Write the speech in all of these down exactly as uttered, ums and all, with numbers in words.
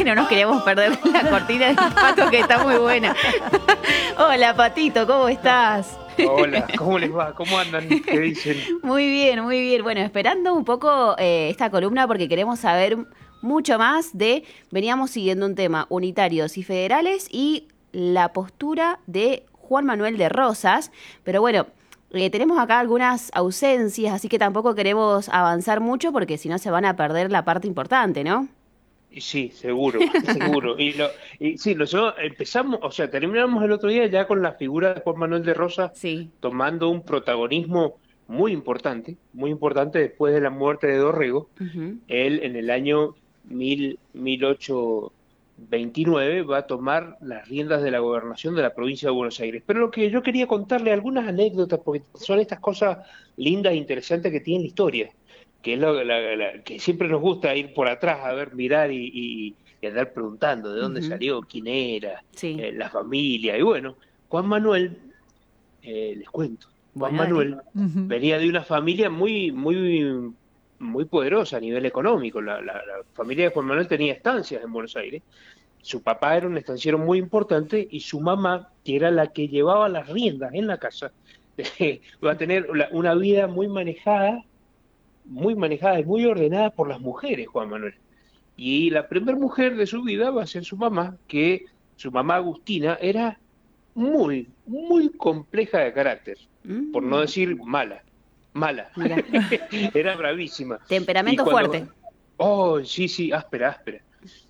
no nos queríamos perder la cortina de Pato, que está muy buena. Hola, Patito, ¿cómo estás? Hola, ¿cómo les va? ¿Cómo andan? ¿Qué dicen? Muy bien, muy bien. Bueno, esperando un poco eh, esta columna porque queremos saber mucho más de, veníamos siguiendo un tema, unitarios y federales y la postura de Juan Manuel de Rosas, pero bueno, eh, tenemos acá algunas ausencias, así que tampoco queremos avanzar mucho porque si no se van a perder la parte importante, ¿no? Y sí, seguro, seguro. Y, lo, y sí, nosotros empezamos, o sea, terminamos el otro día ya con la figura de Juan Manuel de Rosas Sí. tomando un protagonismo muy importante, muy importante después de la muerte de Dorrego. Ujú. Él en el año mil, mil ochocientos veintinueve va a tomar las riendas de la gobernación de la provincia de Buenos Aires. Pero lo que yo quería contarle algunas anécdotas, porque son estas cosas lindas e interesantes que tiene la historia, que es lo, la- la- que siempre nos gusta ir por atrás a ver, mirar y, y- y andar preguntando de dónde Ujú. salió, quién era, Sí. eh, la familia. Y bueno, Juan Manuel, eh, les cuento, Juan Bueno, dale. Manuel Ujú. venía de una familia muy, muy, muy poderosa a nivel económico. La, la- la familia de Juan Manuel tenía estancias en Buenos Aires. Su papá era un estanciero muy importante y su mamá, que era la que llevaba las riendas en la casa, va a tener la- una vida muy manejada, muy manejada y muy ordenada por las mujeres, Juan Manuel. Y la primera mujer de su vida va a ser su mamá, que su mamá Agustina era muy, muy compleja de carácter, por no Mm, decir mala, mala. mira, Era bravísima. Y temperamento cuando, fuerte. oh, sí, sí, áspera, áspera.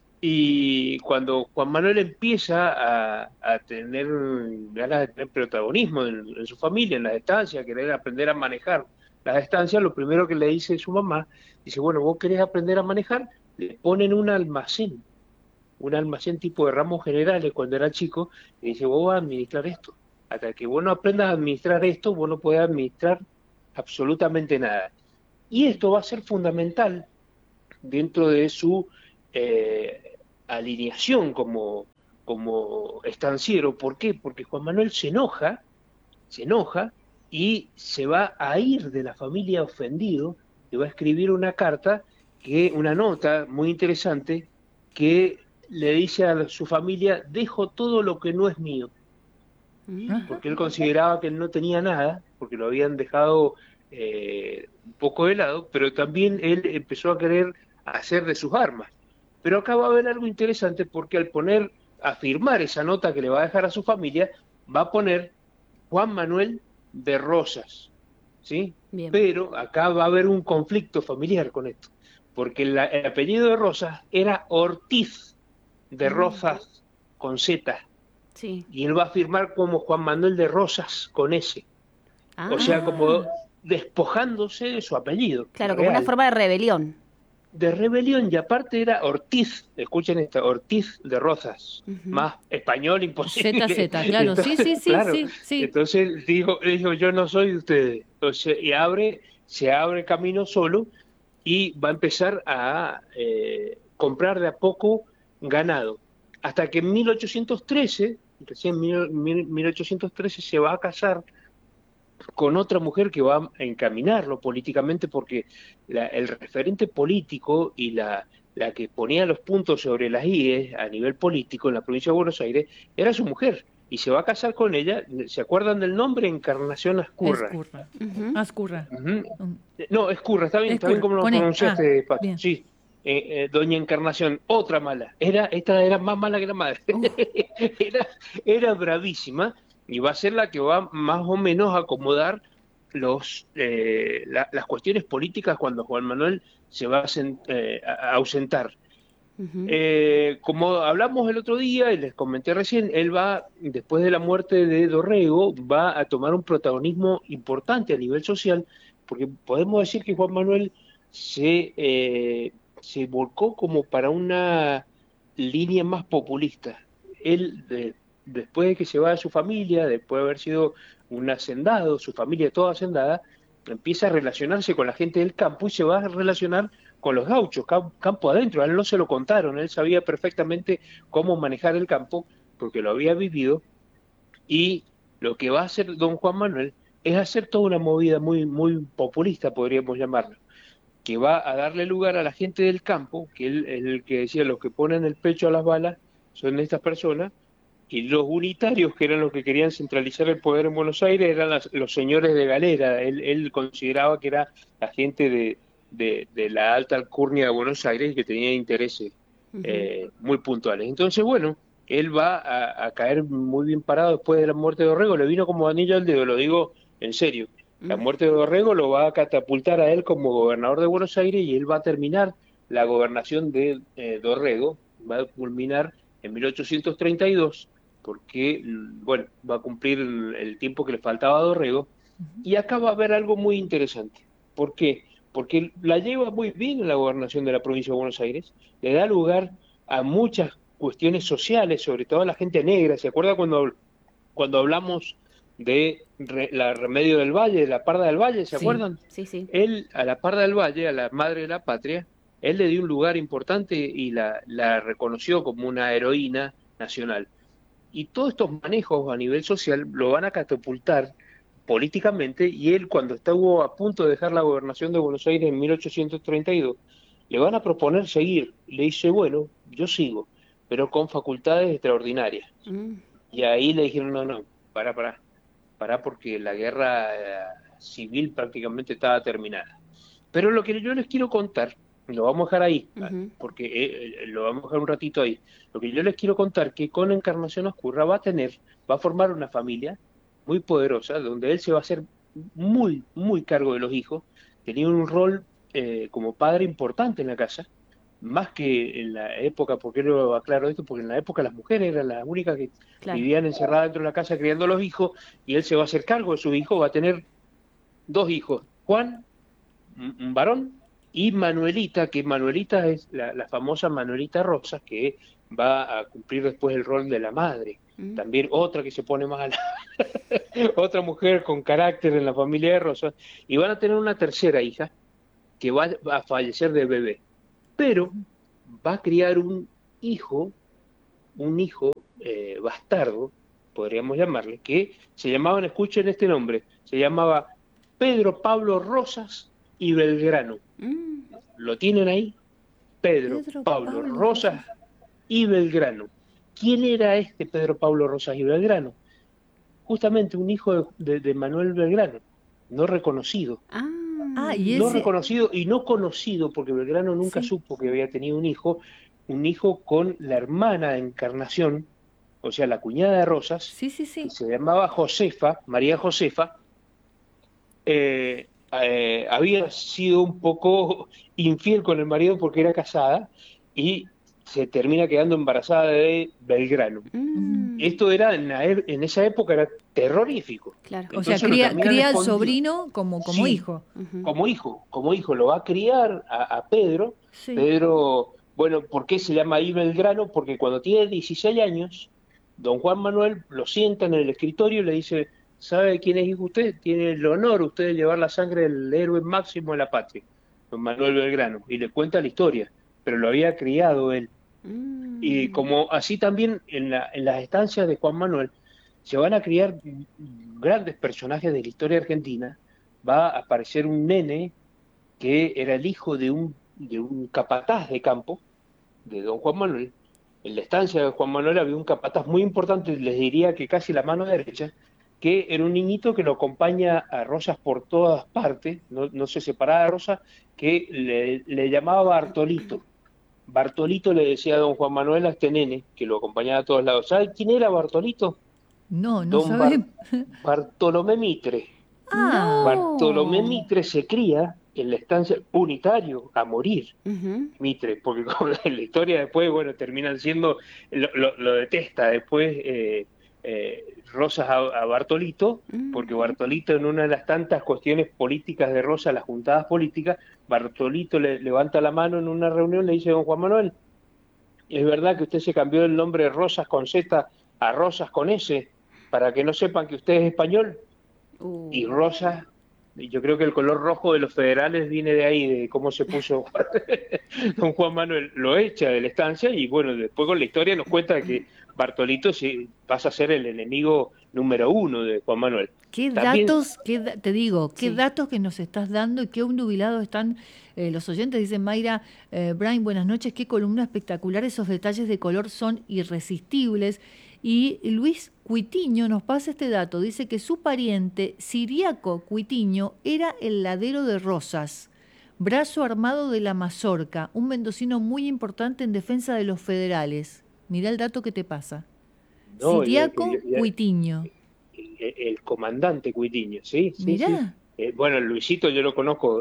Y cuando Juan Manuel empieza a, a tener ganas de tener protagonismo en, en su familia, en las estancias, querer aprender a manejar las estancias, lo primero que le dice su mamá, dice, bueno, vos querés aprender a manejar, le ponen un almacén, un almacén tipo de ramos generales cuando era chico, y dice, vos vas a administrar esto. Hasta que vos no aprendas a administrar esto, vos no podés administrar absolutamente nada. Y esto va a ser fundamental dentro de su eh, alineación como, como estanciero. ¿Por qué? Porque Juan Manuel se enoja, se enoja y se va a ir de la familia ofendido y va a escribir una carta, que, una nota muy interesante, que le dice a su familia, dejo todo lo que no es mío, Mm. Ajá. porque él consideraba que él no tenía nada, porque lo habían dejado eh, un poco de lado, pero también él empezó a querer hacer de sus armas. Pero acá va a haber algo interesante porque al poner, a firmar esa nota que le va a dejar a su familia, va a poner Juan Manuel de Rosas, ¿sí? Bien. Pero acá va a haber un conflicto familiar con esto, porque la- el apellido de Rosas era Ortiz de Mm, Rosas con Z, sí. y él va a firmar como Juan Manuel de Rosas con S, o sea, como Ah, despojándose de su apellido Claro, como una real, forma de rebelión. de rebelión, y aparte era Ortiz, escuchen esto, Ortiz de Rosas, Ujú. más español Z, imposible. Z, claro, sí, Entonces, sí, sí, claro, sí, sí. entonces dijo, dijo, yo no soy de ustedes. Entonces, y abre, se abre camino solo y va a empezar a eh, comprar de a poco ganado. Hasta que en mil ochocientos trece, recién en mil ochocientos trece, se va a casar con otra mujer que va a encaminarlo políticamente, porque la- el referente político y la, la que ponía los puntos sobre las íes a nivel político en la provincia de Buenos Aires era su mujer. Y se va a casar con ella, ¿se acuerdan del nombre? Encarnación Ascurra. Escurra. Ujú. Ascurra. Ujú. Mm. No, Escurra, está bien, está bien Escurra. como lo Con E. Ah, pronunciaste, Pato. bien. Sí, eh, eh, Doña Encarnación, otra mala. Era, esta era más mala que la madre. Uf. Era, era bravísima y va a ser la que va más o menos a acomodar los, eh, la- las cuestiones políticas cuando Juan Manuel se va a, sen- eh, a- a ausentar. Ujú. Eh, como hablamos el otro día y les comenté recién, él va, después de la muerte de Dorrego, va a tomar un protagonismo importante a nivel social, porque podemos decir que Juan Manuel se, eh, se volcó como para una línea más populista. Él, de- después de que se va de su familia, después de haber sido un hacendado, su familia toda hacendada, empieza a relacionarse con la gente del campo y se va a relacionar con los gauchos, campo adentro. A él no se lo contaron, él sabía perfectamente cómo manejar el campo porque lo había vivido, y lo que va a hacer don Juan Manuel es hacer toda una movida muy, muy populista, podríamos llamarlo. que va a darle lugar a la gente del campo, que él es el que decía, los que ponen el pecho a las balas son estas personas, y los unitarios, que eran los que querían centralizar el poder en Buenos Aires, eran las- los señores de galera. Él, él consideraba que era la gente de, de, de la alta alcurnia de Buenos Aires y que tenía intereses Ujú. eh, muy puntuales. Entonces, bueno, él va a, a caer muy bien parado después de la muerte de Dorrego, le vino como anillo al dedo, lo digo en serio. La Mm. muerte de Dorrego lo va a catapultar a él como gobernador de Buenos Aires y él va a terminar la gobernación de eh, Dorrego, va a culminar en mil ochocientos treinta y dos, porque, mm, bueno, va a cumplir el, el tiempo que le faltaba a Dorrego. Y acá va a haber algo muy interesante. ¿Por qué? Porque la lleva muy bien en la gobernación de la provincia de Buenos Aires, le da lugar a muchas cuestiones sociales, sobre todo a la gente negra. ¿Se acuerda cuando, cuando hablamos de re- la Remedio del Valle, de la Parda del Valle? ¿Se Sí, acuerdan? sí, sí. Él, a la Parda del Valle, a la madre de la patria, él le dio un lugar importante y la, la reconoció como una heroína nacional. Y todos estos manejos a nivel social lo van a catapultar políticamente, y él, cuando estuvo a punto de dejar la gobernación de Buenos Aires en mil ochocientos treinta y dos, le van a proponer seguir. Le dice, bueno, yo sigo, pero con facultades extraordinarias. Mm. Y ahí le dijeron, no, no, para, para, para, porque la guerra eh, civil prácticamente estaba terminada. Pero lo que yo les quiero contar, lo vamos a dejar ahí, ah, Ujú. porque eh, eh, lo vamos a dejar un ratito ahí. Lo que yo les quiero contar, que con Encarnación Oscura va a tener, va a formar una familia muy poderosa, donde él se va a hacer muy, muy cargo de los hijos. Tenía un rol eh, como padre importante en la casa, más que en la época. ¿Por qué lo aclaro esto? Porque en la época las mujeres eran las únicas que Claro. vivían encerradas dentro de la casa criando a los hijos, y él se va a hacer cargo de sus hijos, va a tener dos hijos, Juan, un, un varón, y Manuelita, que Manuelita es la, la famosa Manuelita Rosas, que va a cumplir después el rol de la madre. Mm. También otra que se pone mala, otra mujer con carácter en la familia de Rosas, y van a tener una tercera hija que va a fallecer de bebé, pero va a criar un hijo, un hijo eh, bastardo, podríamos llamarle, que se llamaban, escuchen este nombre, se llamaba Pedro Pablo Rosas y Belgrano. Mm. ¿Lo tienen ahí? Pedro Pedro Pablo Pablo Rosas. Rosas y Belgrano. ¿Quién era este Pedro Pablo Rosas y Belgrano? Justamente un hijo de, de, de Manuel Belgrano, no reconocido. Ah. Ah, y No ese, reconocido y no conocido, porque Belgrano nunca sí, supo que había tenido un hijo, un hijo con la hermana de Encarnación, o sea, la cuñada de Rosas, sí, sí, que sí. se llamaba Josefa, María Josefa. eh, eh, había sido un poco infiel con el marido porque era casada, y se termina quedando embarazada de Belgrano. Ujú. Mm. Esto era en, la e- en esa época era terrorífico. Claro. O sea, Entonces lo cría, terminan cría al escondiendo. sobrino como, como Sí, hijo. Ujú. como hijo, como hijo, lo va a criar a, a Pedro. Sí. Pedro, bueno, ¿por qué se llama ahí Belgrano? Porque cuando tiene dieciséis años, don Juan Manuel lo sienta en el escritorio y le dice, ¿sabe quién es hijo usted? Tiene el honor usted de llevar la sangre del héroe máximo de la patria, don Manuel Belgrano, y le cuenta la historia, pero lo había criado él. Y Mm. como así también en, la, en las estancias de Juan Manuel se van a criar grandes personajes de la historia argentina. Va a aparecer un nene que era el hijo de un, de un capataz de campo, de don Juan Manuel. En la estancia de Juan Manuel había un capataz muy importante, les diría que casi la mano derecha, que era un niñito que lo acompaña a Rosas por todas partes, no, no se separaba de Rosas, que le, le llamaba Bartolito. Bartolito le decía a don Juan Manuel a este nene, que lo acompañaba a todos lados. ¿Sabe quién era Bartolito? No, no Don Bar- sabe. Bartolomé Mitre. Ah, Bartolomé No. Mitre se cría en la estancia, unitario, a morir, Ujú. Mitre, porque como en la historia después, bueno, terminan siendo, lo, lo- lo detesta después eh, eh, Rosas a, a Bartolito, porque Mm. Bartolito, en una de las tantas cuestiones políticas de Rosas, las juntadas políticas, Bartolito le levanta la mano en una reunión, le dice, don Juan Manuel, ¿es verdad que usted se cambió el nombre de Rosas con Z a Rosas con S, para que no sepan que usted es español? Y Uh. rosa, yo creo que el color rojo de los federales viene de ahí, de cómo se puso don Juan Manuel, lo echa de la estancia, y bueno, después con la historia nos cuenta que Bartolito sí, pasa a ser el enemigo número uno de Juan Manuel. Qué También, datos, qué, da- te digo, qué Sí. datos que nos estás dando y qué obnubilados están eh, los oyentes. Dicen Mayra, eh, Brian, buenas noches, qué columna espectacular, esos detalles de color son irresistibles. Y Luis Cuitiño nos pasa este dato, dice que su pariente, Siriaco Cuitiño, era el ladero de Rosas, brazo armado de la Mazorca, un mendocino muy importante en defensa de los federales. Mirá el dato que te pasa. no, y- Siriaco y- y- Cuitiño. el, el comandante Cuitiño, sí, sí, Mirá. sí. Eh, bueno, Luisito yo lo conozco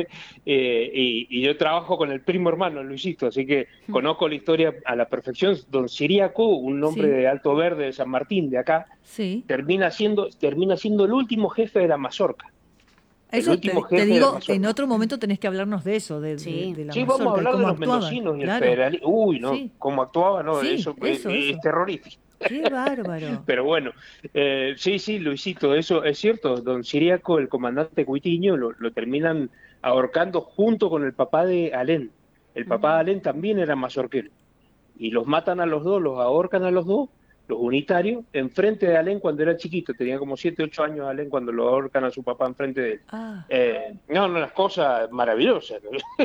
eh, y, y yo trabajo con el primo hermano Luisito, así que conozco la historia a la perfección. Don Siriaco, un hombre Sí. de Alto Verde de San Martín, de acá, Sí. termina siendo, termina siendo el último jefe de la Mazorca. El Eso te, último te jefe de la digo, Mazorca. en otro momento tenés que hablarnos de eso, de, Sí. de, de la Sí, vamos a mazorca y hablar de cómo los actuaban. mendocinos y el Claro. federalismo. Uy, no, Sí. cómo actuaba, no, Sí, eso, es- eso, es, eso. terrorífico. Qué bárbaro. Pero bueno, eh, sí, sí, Luisito, eso es cierto. Don Siriaco, el comandante Cuitiño, lo, lo terminan ahorcando junto con el papá de Alén. El papá de Alén también era mazorquero. Y los matan a los dos, los ahorcan a los dos, los unitarios, enfrente de Alén cuando era chiquito. Tenía como siete, ocho años Alén cuando lo ahorcan a su papá enfrente de él. Ah, Eh, no, no, unas cosas maravillosas.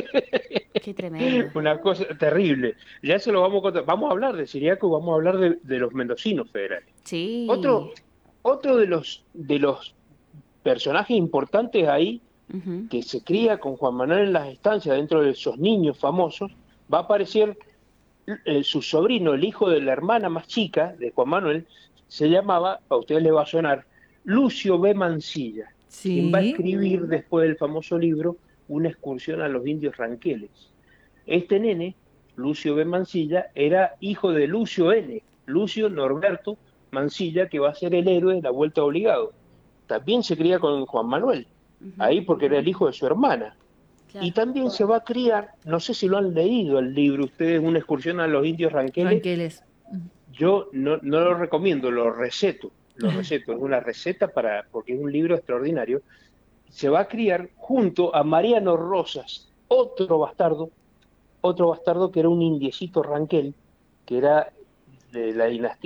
Qué tremendo. Una cosa terrible. Ya se lo vamos a contar. Vamos a hablar de Siriaco y vamos a hablar de, de los mendocinos federales. Sí. Otro, otro de los de los personajes importantes ahí Ujú. que se cría con Juan Manuel en las estancias dentro de esos niños famosos, va a aparecer eh, su sobrino, el hijo de la hermana más chica de Juan Manuel, se llamaba, a ustedes les va a sonar, Lucio B. Mansilla, quien va a sí. escribir después del famoso libro Una excursión a los indios ranqueles. Este nene, Lucio B. Mansilla, era hijo de Lucio N., Lucio Norberto Mansilla, que va a ser el héroe de la Vuelta Obligado. También se cría con Juan Manuel, Ujú. ahí porque era el hijo de su hermana. Claro. Y también se va a criar, no sé si lo han leído el libro ustedes, Una excursión a los indios ranqueles. Ranqueles. Yo no, no lo recomiendo, lo receto, lo receto, es una receta para, porque es un libro extraordinario. Se va a criar junto a Mariano Rosas, otro bastardo, otro bastardo que era un indiecito ranquel, que era de la dinastía